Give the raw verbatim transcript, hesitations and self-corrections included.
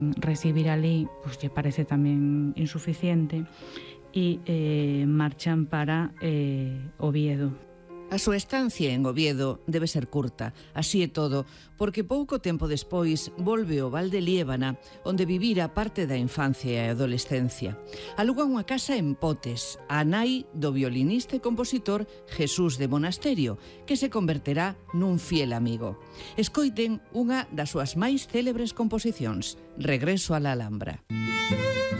Recibir alí pues lle parece tamén insuficiente e eh, marchan para eh, Oviedo. A súa estancia en Oviedo debe ser curta, así é todo, porque pouco tempo despois volve ao Val de Liébana, onde vivira parte da infancia e adolescencia. Aluga unha casa en Potes, a nai do violinista e compositor Jesús de Monasterio, que se converterá nun fiel amigo. Escoiten unha das súas máis célebres composicións, Regreso a la Alhambra.